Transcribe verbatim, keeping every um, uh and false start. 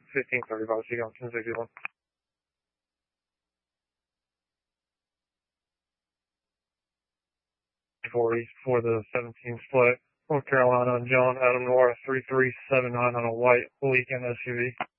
fifteen thirty-five, so you got ten sixty-one. forty for the seventeen split. North Carolina, John Adam Noir, three three seven nine on a white weekend S U V.